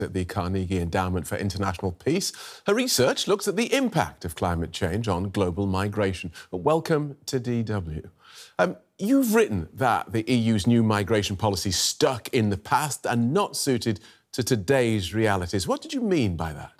at the Carnegie Endowment for International Peace. Her research looks at the impact of climate change on global migration. Welcome to DW. You've written that the EU's new migration policy is stuck in the past and not suited to today's realities. What did you mean by that?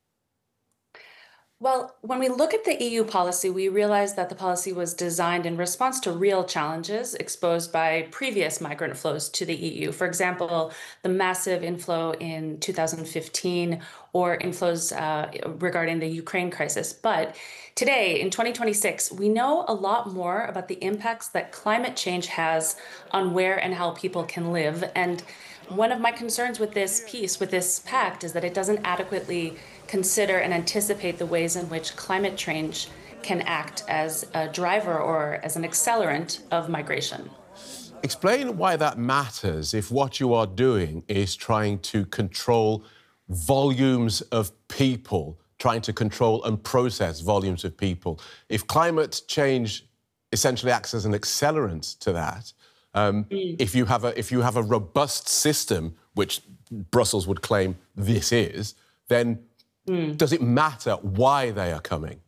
Well, when we look at the EU policy, we realize that the policy was designed in response to real challenges exposed by previous migrant flows to the EU. For example, the massive inflow in 2015 or inflows regarding the Ukraine crisis. But today, in 2026, we know a lot more about the impacts that climate change has on where and how people can live. And one of my concerns with this piece, with this pact, is that it doesn't adequately consider and anticipate the ways in which climate change can act as a driver or as an accelerant of migration. Explain why that matters if what you are doing is trying to control volumes of people, trying to control and process volumes of people. If climate change essentially acts as an accelerant to that, if you have a robust system, which Brussels would claim this is, then does it matter why they are coming?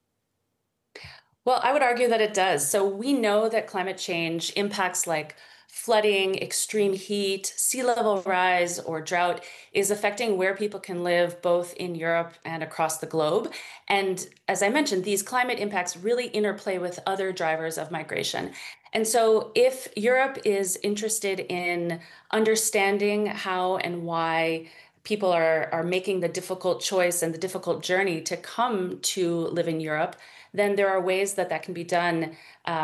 Well, I would argue that it does. So we know that climate change impacts like flooding, extreme heat, sea level rise, or drought is affecting where people can live both in Europe and across the globe. And as I mentioned, these climate impacts really interplay with other drivers of migration. And so if Europe is interested in understanding how and why people are making the difficult choice and the difficult journey to come to live in Europe, then there are ways that can be done,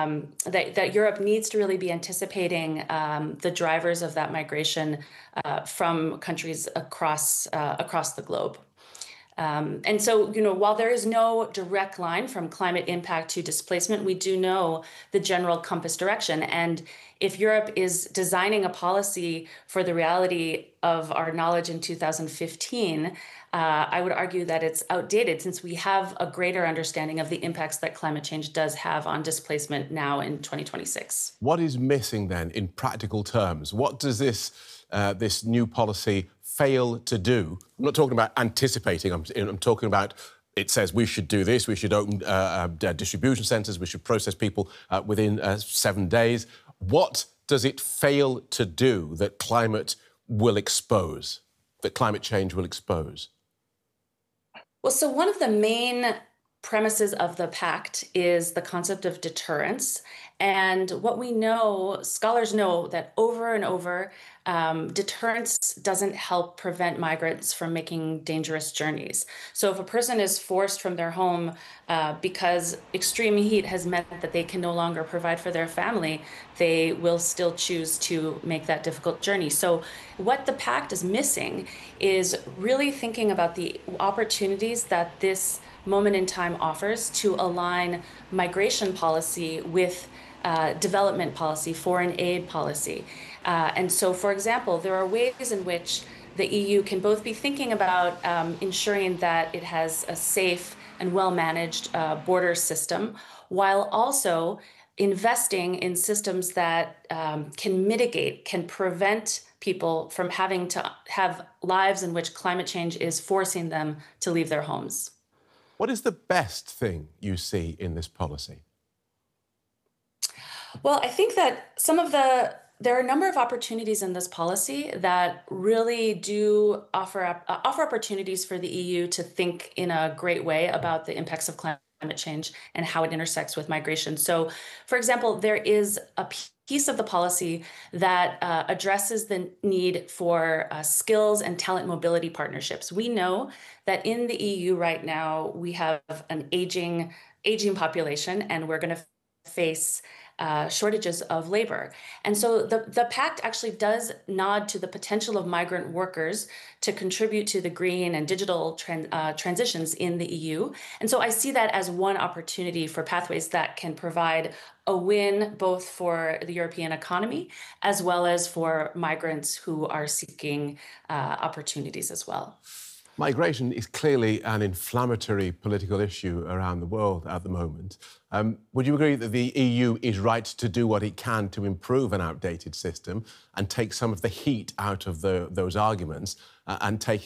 that Europe needs to really be anticipating the drivers of that migration from countries across the globe. And so, while there is no direct line from climate impact to displacement, we do know the general compass direction. And if Europe is designing a policy for the reality of our knowledge in 2015, I would argue that it's outdated since we have a greater understanding of the impacts that climate change does have on displacement now in 2026. What is missing then in practical terms? What does this new policy fail to do? I'm not talking about anticipating, I'm talking about it says we should do this, we should open distribution centres, we should process people within 7 days. What does it fail to do that climate will expose, that climate change will expose? Well, so one of the main premises of the pact is the concept of deterrence. And what we know, scholars know that over and over, deterrence doesn't help prevent migrants from making dangerous journeys. So if a person is forced from their home because extreme heat has meant that they can no longer provide for their family, they will still choose to make that difficult journey. So what the pact is missing is really thinking about the opportunities that this moment in time offers to align migration policy with development policy, foreign aid policy. And so, for example, there are ways in which the EU can both be thinking about ensuring that it has a safe and well-managed border system, while also investing in systems that can prevent people from having to have lives in which climate change is forcing them to leave their homes. What is the best thing you see in this policy? Well, I think that there are a number of opportunities in this policy that really do offer opportunities for the EU to think in a great way about the impacts of climate change and how it intersects with migration. So, for example, there is a piece of the policy that addresses the need for skills and talent mobility partnerships. We know that in the EU right now, we have an aging population, and we're going to face shortages of labor. And so the pact actually does nod to the potential of migrant workers to contribute to the green and digital transitions in the EU. And so I see that as one opportunity for pathways that can provide a win both for the European economy as well as for migrants who are seeking opportunities as well. Migration is clearly an inflammatory political issue around the world at the moment. Would you agree that the EU is right to do what it can to improve an outdated system and take some of the heat out of those arguments and take